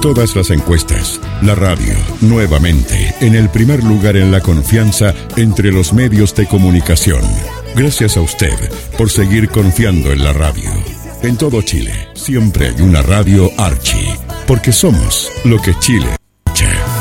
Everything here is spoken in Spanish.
todas las encuestas, la radio, nuevamente, en el primer lugar en la confianza entre los medios de comunicación. Gracias a usted por seguir confiando en la radio. En todo Chile, siempre hay una radio Archie, porque somos lo que Chile